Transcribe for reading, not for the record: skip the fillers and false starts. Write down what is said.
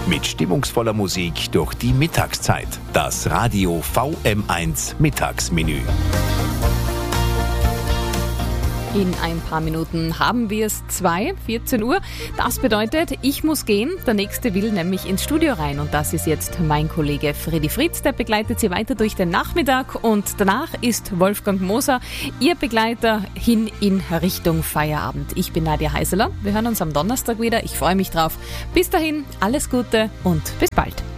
Mit stimmungsvoller Musik durch die Mittagszeit. Das Radio VM1 Mittagsmenü. In ein paar Minuten haben wir es 14 Uhr. Das bedeutet, ich muss gehen. Der Nächste will nämlich ins Studio rein. Und das ist jetzt mein Kollege Freddy Fritz. Der begleitet Sie weiter durch den Nachmittag. Und danach ist Wolfgang Moser Ihr Begleiter hin in Richtung Feierabend. Ich bin Nadja Heiseler. Wir hören uns am Donnerstag wieder. Ich freue mich drauf. Bis dahin, alles Gute und bis bald.